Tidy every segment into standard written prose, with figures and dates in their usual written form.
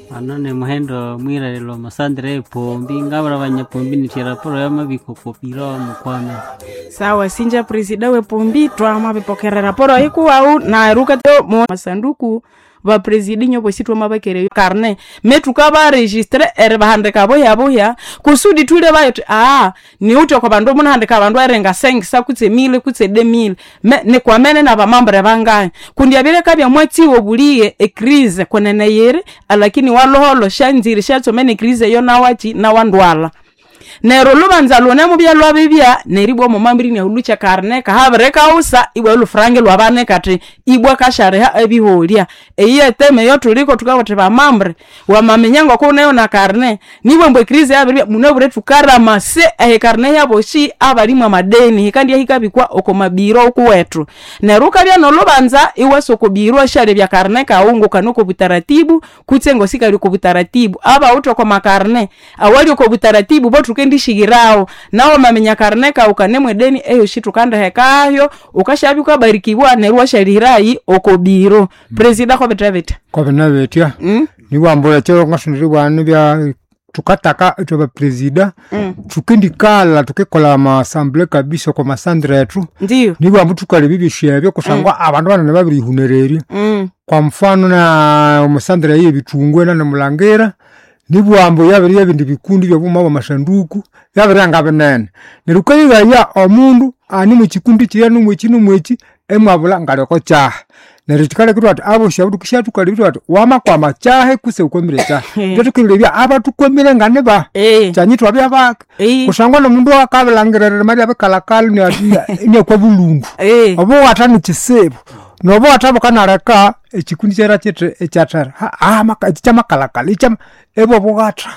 Anone muhendo mwirarilo masandire pombi ngabara banyapombi ni raporo ya mabiko kopiro mukwame. Sawa sinja presida we pombi twama bipokera raporo iku au na ruka to masanduku ba presidi nyobo sitwa mabakere karne metuka ba registre bahande boya kusudi tule bayo ni uto kwa bandu munahande bandu arenga 5 sakutse 1000 kutse 2000 ne kwa mene na bamambere bangaye kundi abire kabya mwati wobuliye crise konene yere lakini waloholo shanzire shatso mene crise yo nawachi na wandwala nero lubanza lone mu byalwa bibya neribwo mu mambiri ne ulucha karne ka habere ka usa ibwe lufrange lwabane kati ibwa kashare ha ebiholia eye teme yo tuliko tukawote ba mambre wa mamenyango ko nayo na karne nibwe mbwe krize abiri munobure tukara mase karne yabo shi abali mu madeni hikandi hikabikwa okomabiro okuwetu neruka bya no lubanza iwaso kubiro share bya karne ka ungu kanuko butaratibu kutsengo sikali ko butaratibu aba uto kwa makarne awali ko butaratibu botu ndishigirao nawo mamenya karneka ukanemwe deni eyo shitukanda hekayo ukashabikwa barikibwa nerwa sharirai okobiro presida ko betaveta ko benavetia ni wambola cyo ngasundiri bwana bya tukataka ito ba presida tukindikala tukekola ma assemblée kabisa kwa masandra yetu ndio ni wambu tukale bibishye byo kusangwa abantu bana babiri hunereri kwa mfano na masandra ye bitungwe na mulangera nibwambo yabiri yabindi bikundi byo buma masanduku yabiranga benene nirukayiga ya omundu ani mu kikundi kya numwe emwabula ngaleko cha nerikale kitwati abo shabudu kishatu kali bitwati wama kwa machahe kuse ukomire cha byo tukilebya aba tukomire ngane ba chanyitwa bya baka kusangwa no mundu akabilangerere mali abekalakali ni kwa bulungu obo watani kisebo nobo atabo kanareka ekikundi cyera cyete ecyatara makala ichama ebo bugata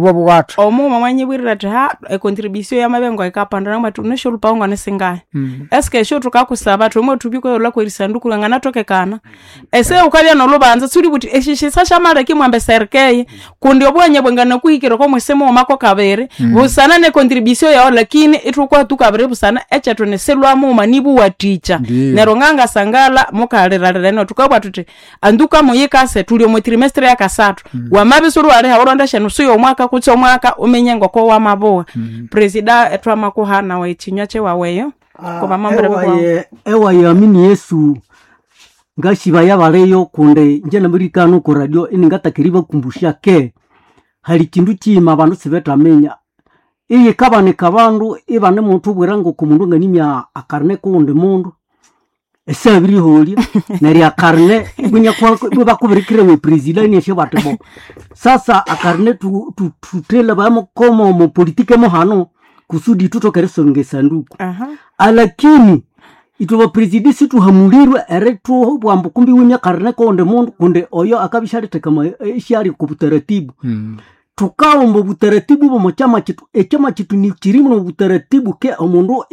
omo manye bwirira contribution ya mabengo ikapandana matu national paunga nesinga eske sho tukakusaba tumwe tubiko lako ilisanduku ngana tokekana ese ukalya no lubanza suri buti eshisha shamara kimwambe serkei kundi obwanye bwengana kuhikira ko mwesemo mako kabere busana ne contribution yao lakini itukwa tukabere busana echato ne selwa mu manibu wa teacher neronganga sangala mukalirarira no tukabwa tuti anduka moyeka se tulio mu trimestre ya kasatu wa mabisuru ari haoronda shanu suyo mwaka kutso mwaka umenyengo ko wa maboa presida etwa kuhana wa ichinya che waweyo ko bamambere bwa ewa yamini Yesu ngashiba yabaleyo kunde nje na Amerikano ko radio iningata kiriba kumbusha ke hali kindu kima abantu sibeta menya iyi kabane kabandu ibane muntu bwirango ku mundu nganimya akarne ko unde mundu ese abiri holi nari akarne bunya kwa bakubirikire we president ni she batebo sasa akarne tutela bamo komo mu politike mo hano kusudi tutokere songe sanduku alakini ituwa president situ hamulirwe eretu bwambu kumbi wunya karne ko onde mundu kunde oyo akabishari tekama ishari ku butaratibu tukaombo butaratibu bo chama kitu ni kirimu no butaratibu ke omundu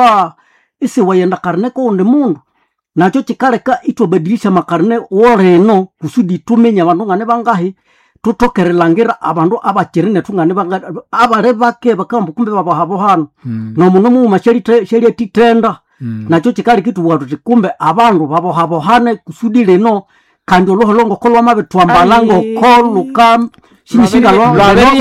isewa yenda karne ko onde mundu nacho chikareka itobadilisha makarne woreno kusudi tumenya abantu ngane bangahe tutokere langira abantu abakirine tungane bangahe abarebake bakambu kumbe babahabo hano no muno mu mashari titenda nacho chikari kitu watu kumbe abantu babahabo hane kusudi leno kandi oloholongo kolwa mabe twambalango kolukam shinishinga lo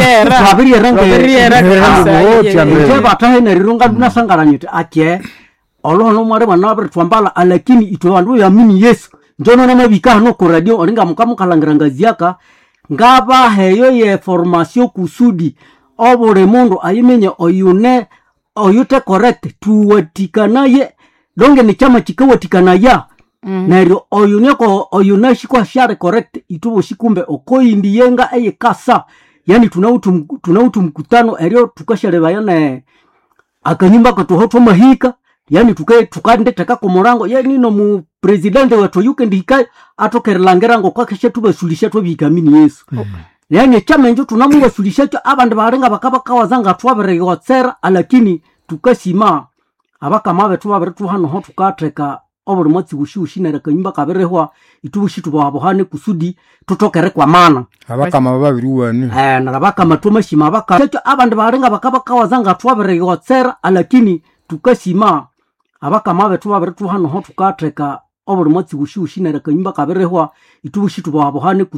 babiriera jeba tahene rirunga dunasangaranyite ake oloho mware bana twambala alakini itwandu yamini Yesu njono na mabika no ko radio oringa mukamukalangirangaziaka ngaba heyo ye formation kusudi obore mundu ayimenye oyute correct tuwatikanaye donge ni chama kikawatikana nero oyune shiko share correct itubo shikumbe okoindi yenga eye kasa yani tunautu mkutano eryo tukashare bayana akanyumba katohoto mahika yani tukande taka ko morango yani no mu president wetu yuke ndika atokerlangerango kwa keshe tubasulisha twabikamini Yesu yani chama njo tunamunga sulisha cyo abandi barenga bakabakawazanga twabere yotsera alakini tukasima abakamabe twabere tuhano ho tukateka oburi motsi gushushina rakanyumba kaberehwa itubushi tubahane kusudi tutokere kwa mana abakama babiruwane na abakama tumashima abaka cyo abandi barenga bakabakawazanga twabere yotsera alakini tukasima abakama betu babere tuhano ho tukateka oburi motsi gushushina rakanyumba kaberehwa itubushi tubahane